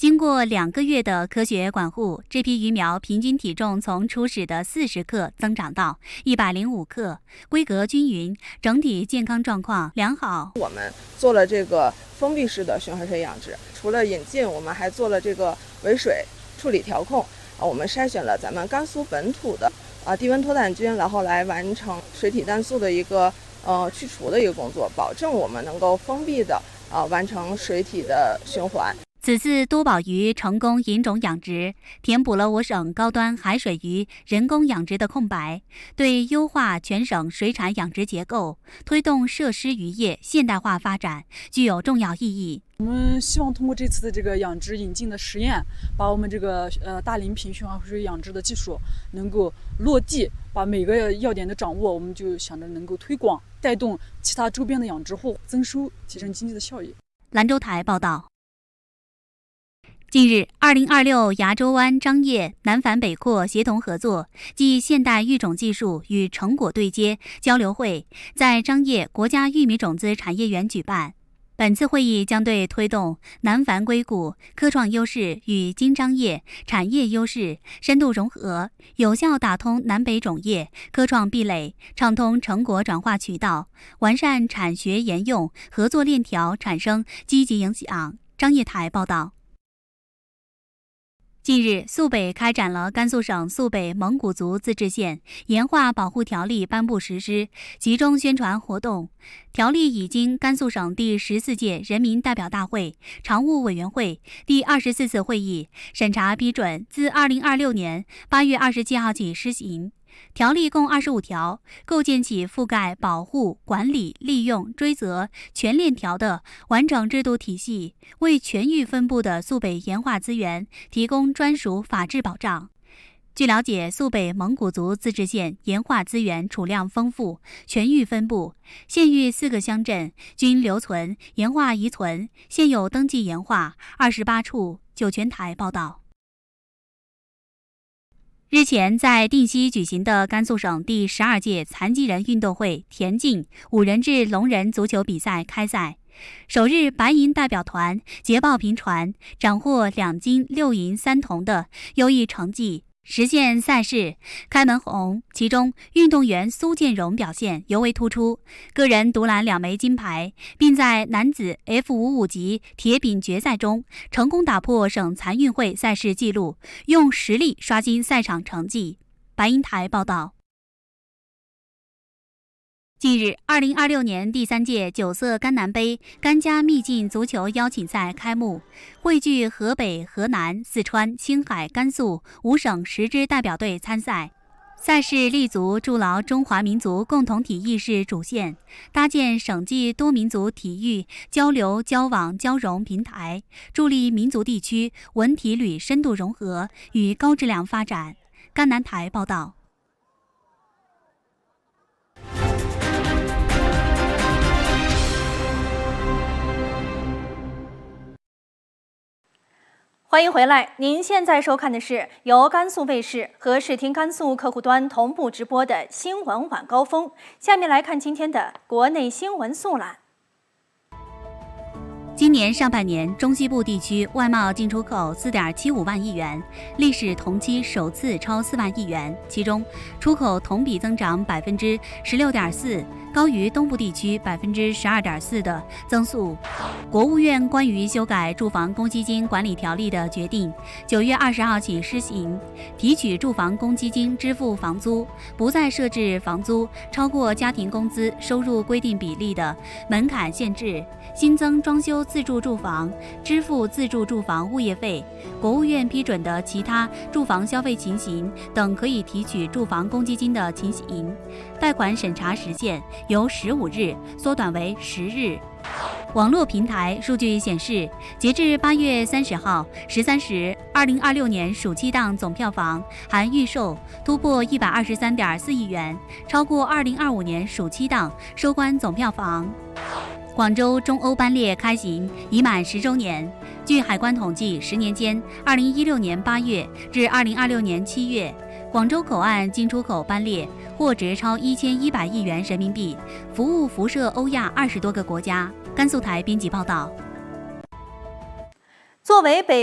经过2个月的科学管护，这批鱼苗平均体重从初始的40克增长到105克，规格均匀，整体健康状况良好。 我们做了这个封闭式的循环水养殖，除了引进，我们还做了这个围水处理调控。我们筛选了咱们甘肃本土的低温脱氮菌，然后来完成水体氮素的一个去除的一个工作，保证我们能够封闭的完成水体的循环。 此次多宝鱼成功引种养殖，填补了我省高端海水鱼人工养殖的空白，对优化全省水产养殖结构、推动设施渔业现代化发展具有重要意义。 我们希望通过这次的这个养殖引进的实验，把我们这个大鳞平循环水养殖的技术能够落地，把每个要点的掌握，我们就想着能够推广，带动其他周边的养殖户增收，提升经济的效益。 兰州台报道。近日，2026崖州湾张掖南繁北扩协同合作暨现代育种技术与成果对接交流会在张掖国家玉米种子产业园举办。本次会议将对推动南繁硅谷科创优势与京张掖产业优势深度融合，有效打通南北种业科创壁垒，畅通成果转化渠道，完善产学研用合作链条产生积极影响。张掖台报道。近日，肃北开展了甘肃省肃北蒙古族自治县岩画保护条例颁布实施集中宣传活动。条例已经甘肃省第14届人民代表大会常务委员会第24次会议审查批准，自2026年8月27号起施行。条例共25条，构建起覆盖保护、管理、利用、追责全链条的完整制度体系，为全域分布的肃北岩画资源提供专属法治保障。据了解，肃北蒙古族自治县岩画资源储量丰富，全域分布，县域4个乡镇均留存岩画遗存，现有登记岩画28处。酒泉台报道。日前，在定西举行的甘肃省第12届残疾人运动会田径5人制龙人足球比赛开赛，首日白银代表团捷报频传，斩获2金6银3铜的优异成绩，实现赛事开门红。其中，运动员苏建荣表现尤为突出，个人独揽2枚金牌，并在男子 F55级铁饼决赛中成功打破省残运会赛事纪录，用实力刷新赛场成绩。白银台报道。近日，2026年第3届9色甘南杯甘家秘境足球邀请赛开幕，汇聚河北、河南、四川、青海、甘肃5省10支代表队参赛。赛事立足筑牢中华民族共同体意识主线，搭建省际多民族体育交流、交往、交融平台，助力民族地区文体旅深度融合与高质量发展。甘南台报道。 欢迎回来，您现在收看的是由甘肃卫视和视听甘肃客户端同步直播的新闻晚高峰。下面来看今天的国内新闻速览。 今年上半年，中西部地区外贸进出口4.75万亿元，历史同期首次超4万亿元，其中出口同比增长16.4%，高于东部地区12.4%的增速。国务院关于修改住房公积金管理条例的决定9月20号起施行，提取住房公积金支付房租，不再设置房租超过家庭工资收入规定比例的门槛限制，新增装修自住住房支付自住住房物业费，国务院批准的其他住房消费情形等可以提取住房公积金的情形，贷款审查时限由15日缩短为10日。网络平台数据显示，截至8月30号13时，2026年暑期档总票房含预售突破123.4亿元，超过2025年暑期档收官总票房。广州中欧班列开行已满10周年。据海关统计，10年间，2016年8月至2026年7月，广州口岸进出口班列货值超1100亿元人民币，服务辐射欧亚20多个国家。甘肃台编辑报道。 作为北